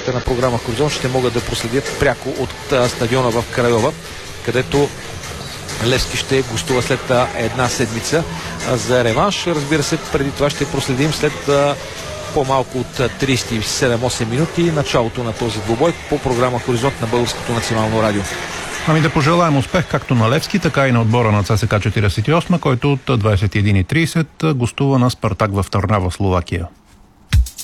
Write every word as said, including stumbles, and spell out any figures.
слушателите на програма Хоризонт ще могат да проследят пряко от стадиона в Карайова, където Левски ще гостува след една седмица за реванш. Разбира се, преди това ще проследим след по-малко от тридесет и седем-осем минути началото на този двубой по програма Хоризонт на Българското национално радио. Ами да пожелаем успех както на Левски, така и на отбора на ЦСКА четиридесет и осем, който от двадесет и една и тридесет гостува на Спартак в Търнава, Словакия.